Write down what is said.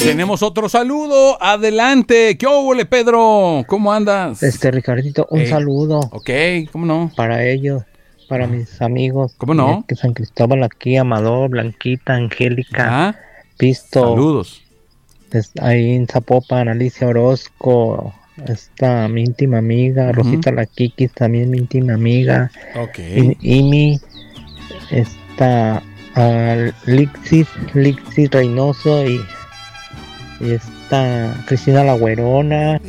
Tenemos otro saludo. Adelante. ¿Qué óvole, Pedro? ¿Cómo andas? Ricardito, un saludo. Ok, ¿cómo no? Para ellos, para mis amigos. ¿Cómo no? Que San Cristóbal aquí, Amador, Blanquita, Angélica, Ajá. Pisto. Saludos. Ahí en Zapopan, Alicia Orozco, está mi íntima amiga, Rosita La Kikis, también mi íntima amiga. Ok. Imi, está Lixis Reynoso y está Cristina La Güerona.